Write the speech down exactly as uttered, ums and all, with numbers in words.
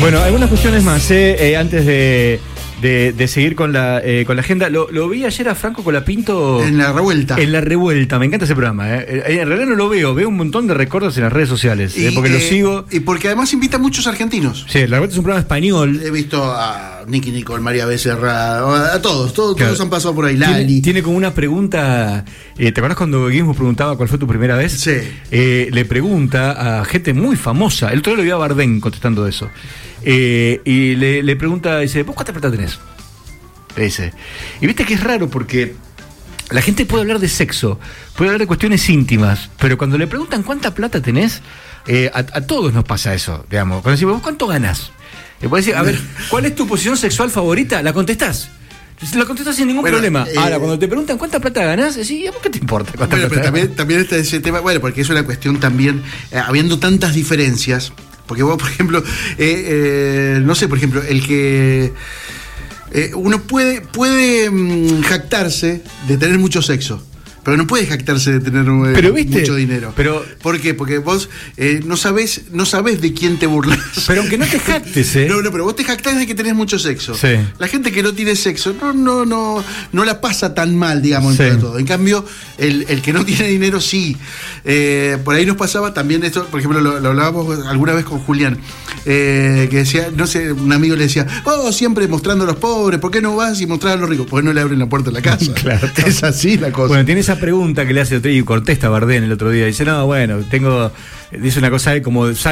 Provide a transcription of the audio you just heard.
Bueno, algunas cuestiones más, eh, eh, antes de, de, de seguir con la, eh, con la agenda. Lo, lo vi ayer a Franco Colapinto. En La Revuelta. En La Revuelta, me encanta ese programa. Eh. En realidad no lo veo, veo un montón de recortes en las redes sociales, Y, eh, porque eh, lo sigo. Y porque además invita a muchos argentinos. Sí, La Revuelta es un programa español. He visto a Nicky Nicole, María Becerra, a todos, todos, Claro. todos han pasado por ahí. Tiene, Lali. tiene como una pregunta. Eh, ¿Te acuerdas cuando Guillermo preguntaba cuál fue tu primera vez? Sí. Eh, le pregunta a gente muy famosa. El otro día lo vi a Bardem contestando eso. Eh, y le, le pregunta, dice, ¿vos cuánta plata tenés? Le dice. Y viste que es raro porque la gente puede hablar de sexo, puede hablar de cuestiones íntimas, pero cuando le preguntan cuánta plata tenés, eh, a, a todos nos pasa eso, digamos. Cuando decimos, ¿vos cuánto ganás? Le puedes decir, a ver, ¿cuál es tu posición sexual favorita? ¿La contestás? La contestás sin ningún Bueno, problema. eh, Ahora, cuando te preguntan cuánta plata ganás, decís, ¿a vos qué te importa cuánta Bueno, plata pero también, ganás? también está ese tema, bueno, porque es una cuestión también, eh, habiendo tantas diferencias, porque vos, por ejemplo, eh, eh, no sé, por ejemplo, el que eh, uno puede, puede mm, jactarse de tener mucho sexo, pero no puede jactarse de tener eh, Pero, ¿viste? mucho dinero. Pero- ¿Por qué? Porque vos eh, no sabés, no sabés de quién te burlas. Pero aunque no te jactes, ¿eh? No, no, pero vos te jactás de que tenés mucho sexo. Sí. La gente que no tiene sexo no, no, no, no la pasa tan mal, digamos, Sí. entre todo. En cambio, el, el que no tiene dinero sí. Eh, por ahí nos pasaba también esto, por ejemplo, lo, lo hablábamos alguna vez con Julián, eh, que decía, no sé, un amigo le decía, oh, siempre mostrando a los pobres, ¿por qué no vas y mostrás a los ricos? Porque no le abren la puerta de la casa. Claro. Es así la cosa. Bueno, tiene esa pregunta que le hace otro y contesta Bardem el otro día. Dice, no, bueno, tengo. Dice una cosa de como.